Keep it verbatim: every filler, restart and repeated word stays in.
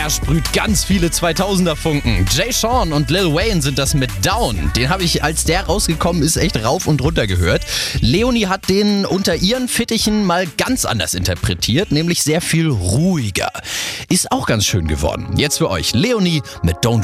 Er sprüht ganz viele zweitausender-Funken. Jay Sean und Lil Wayne sind das mit Down. Den habe ich, als der rausgekommen ist, echt rauf und runter gehört. Leonie hat den unter ihren Fittichen mal ganz anders interpretiert, nämlich sehr viel ruhiger. Ist auch ganz schön geworden. Jetzt für euch Leonie mit Don't